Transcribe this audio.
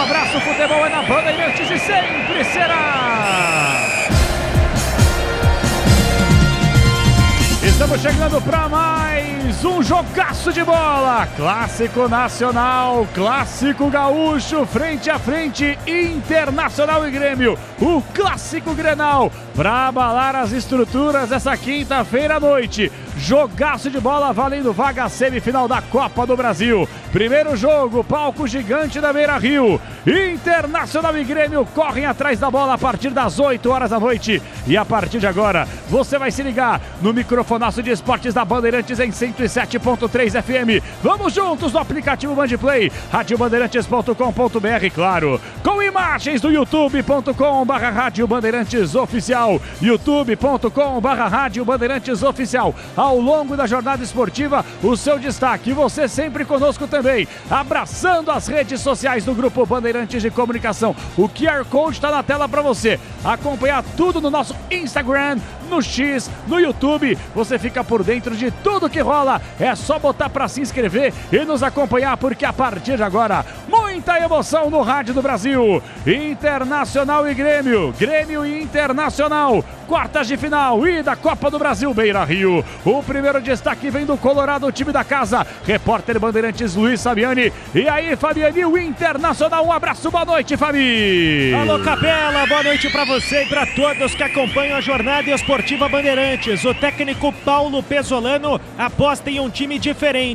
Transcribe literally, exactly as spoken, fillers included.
abraço, futebol é na Bandeirantes e sempre será. Estamos chegando para mais um jogaço de bola. Clássico nacional, clássico gaúcho, frente a frente, Internacional e Grêmio. O clássico Grenal para abalar as estruturas essa quinta-feira à noite. Jogaço de bola valendo vaga semifinal da Copa do Brasil. Primeiro jogo, palco gigante da Beira-Rio. Internacional e Grêmio correm atrás da bola a partir das oito horas da noite. E a partir de agora, você vai se ligar no microfonaço de esportes da Bandeirantes em cento e sete ponto três F M. Vamos juntos no aplicativo Bandplay, rádio bandeirantes ponto com ponto b r, claro, com imagens do youtube ponto com barra rádio bandeirantes oficial, youtube ponto com barra rádio bandeirantes oficial. Ao longo da jornada esportiva, o seu destaque, você sempre conosco também, abraçando as redes sociais do Grupo Bandeirantes de Comunicação. O Q R Code está na tela para você acompanhar tudo no nosso Instagram, no X, no YouTube. Você fica por dentro de tudo que rola. É só botar para se inscrever e nos acompanhar, porque a partir de agora, muita emoção no Rádio do Brasil. Internacional e Grêmio, Grêmio e Internacional, quartas de final e da Copa do Brasil, Beira-Rio. O primeiro destaque vem do Colorado, o time da casa, repórter Bandeirantes Luiz Fabiani. E aí, Fabiani, o Internacional, um abraço, boa noite, Fabi. Alô, Capela, boa noite para você e para todos que acompanham a jornada esportiva Bandeirantes. O técnico Paulo Pesolano aposta em um time diferente.